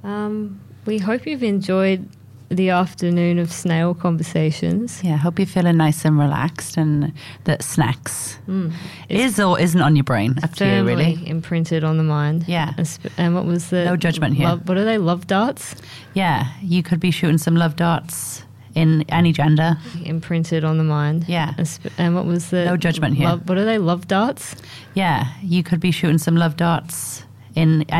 We hope you've enjoyed the afternoon of snail conversations. Yeah, hope you're feeling nice and relaxed, and that snacks is or isn't on your brain. Up to you, really. Imprinted on the mind. Yeah. And what was the... No judgment here. What are they? Love darts? Yeah, you could be shooting some love darts in any gender. Imprinted on the mind. Yeah. And what was the... No judgment here. What are they? Love darts? Yeah, you could be shooting some love darts in